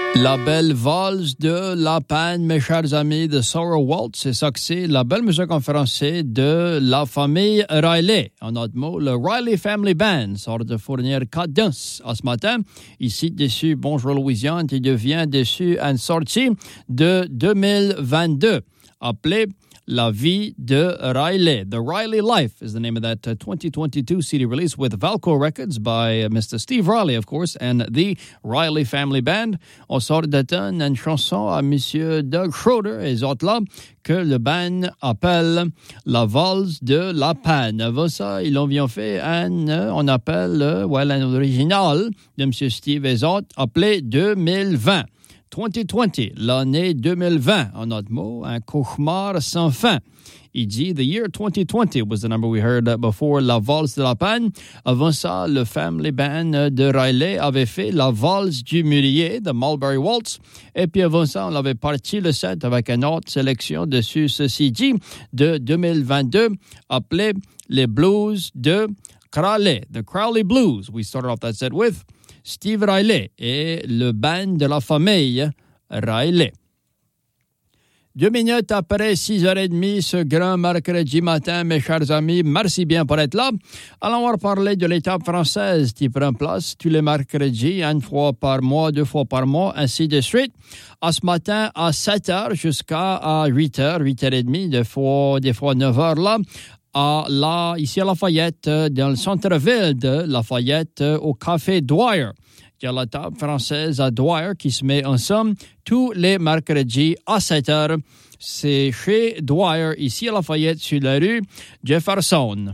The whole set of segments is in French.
La belle valse de la panne, mes chers amis, de Sorrow Waltz, c'est ça que c'est, la belle musique en français de la famille Riley. En autre mot, le Riley Family Band sort de fournir 4 danses ce matin. Ici, dessus, Bonjour Louisiane, qui devient dessus une sortie de 2022, appelée La vie de Riley. The Riley Life is the name of that 2022 CD release with Valco Records by Mr. Steve Riley, of course, and the Riley Family Band. On sort d'automne une chanson à Monsieur Doug Schroeder et les autres là que le band appelle La valse de la panne. Avant ça, ils ont bien fait on appelle l'original de Monsieur Steve et les autres appelé 2020. 2020, l'année 2020, en autre mot, un cauchemar sans fin. Il dit, the year 2020 was the number we heard before, La valse de la panne. Avant ça, le Family Band de Riley avait fait La valse du mûrier, de Mulberry Waltz. Et puis avant ça, on avait parti le set avec une autre sélection dessus ce CD de 2022, appelé Les Blues de Crowley, the Crowley Blues. We started off that set with Steve Riley et le band de la famille Riley. 2 minutes après 6h30, ce grand mercredi matin, mes chers amis, merci bien pour être là. Alors, on va parler de l'étape française qui prend place tous les mercredis, 1 fois par mois, 2 fois par mois, ainsi de suite. À ce matin, à 7h jusqu'à 8h, 8h30, des fois 9h là. Ici à Lafayette, dans le centre-ville de Lafayette, au Café Dwyer. Il y a la table française à Dwyer qui se met ensemble tous les mercredis à 7h. C'est chez Dwyer, ici à Lafayette, sur la rue Jefferson.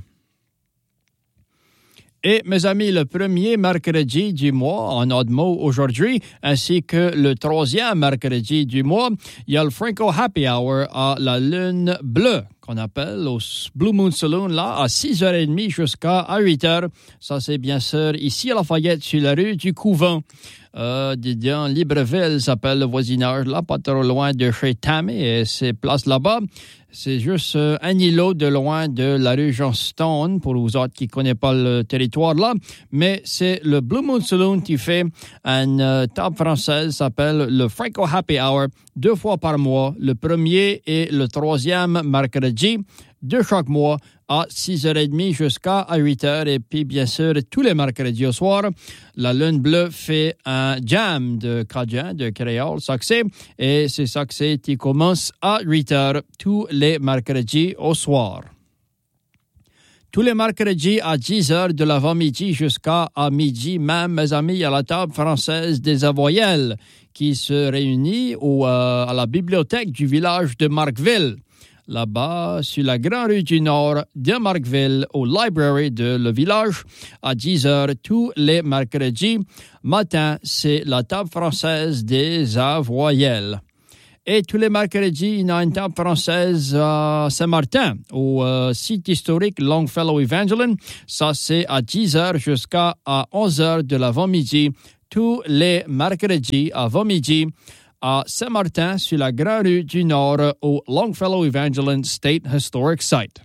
Et, mes amis, le premier mercredi du mois, en autre mot, aujourd'hui, ainsi que le 3e mercredi du mois, il y a le Franco Happy Hour à la Lune Bleue, qu'on appelle au Blue Moon Saloon, là, à 6h30 jusqu'à 8h. Ça, c'est bien sûr ici à Lafayette, sur la rue du Couvent. Dans Libreville, s'appelle le voisinage, là, pas trop loin de chez Tammy, et ces places là-bas. C'est juste un îlot de loin de la rue Johnston, pour vous autres qui ne connaissent pas le territoire là. Mais c'est le Blue Moon Saloon qui fait une table française, s'appelle le Franco Happy Hour, 2 fois par mois, le 1er et le 3e mercredi de chaque mois à 6h30 jusqu'à 8h. Et puis, bien sûr, tous les mercredis au soir, la Lune Bleue fait un jam de Cajun, de créole, ça que c'est. Et c'est ça que c'est qui commence à 8h tous les mercredis au soir. Tous les mercredis à 10h de l'avant-midi jusqu'à midi, même, mes amis, à la table française des Avoyelles qui se réunit à la bibliothèque du village de Marqueville. Là-bas, sur la grande rue du Nord de Marqueville, au library de le village, à 10h tous les mercredis matin, c'est la table française des Avoyelles. Et tous les mercredis, il y a une table française à Saint-Martin, au site historique Longfellow Evangeline. Ça, c'est à 10h jusqu'à 11h de l'avant-midi, tous les mercredis avant-midi, à Saint-Martin, sur la grande rue du Nord, au Longfellow Evangeline State Historic Site.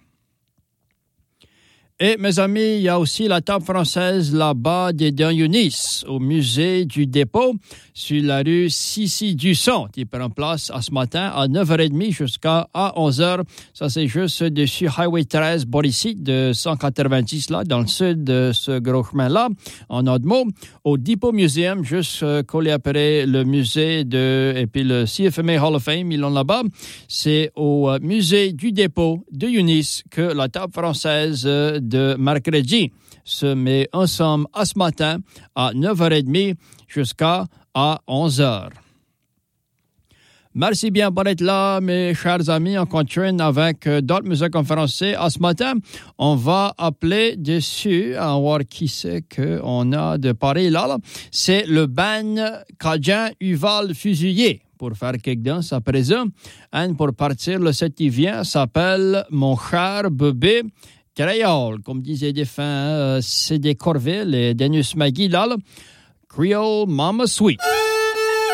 Et, mes amis, il y a aussi la table française là-bas des Eunice, au musée du dépôt, sur la rue Sissi-Dusson, qui prend place à ce matin à 9h30 jusqu'à 11h. Ça, c'est juste dessus Highway 13, Boris de 190, là, dans le sud de ce gros chemin-là. En autre mot, au Depot Museum, juste collé après le musée et puis le CFMA Hall of Fame, ils l'ont là-bas. C'est au musée du dépôt de Eunice que la table française de mercredi se met ensemble à ce matin à 9h30 jusqu'à 11h. Merci bien pour être là, mes chers amis. On continue avec d'autres musiques en français. À ce matin, on va appeler dessus, on va voir qui c'est qu'on a de pareil là. C'est le band Cajun Uval Fusilier. Pour faire quelques danses à présent. Et pour partir, le set qui vient s'appelle Mon cher bébé créole. Comme disaient des fins, c'est des Corville et Dennis Magui là. Creole Mama Sweet.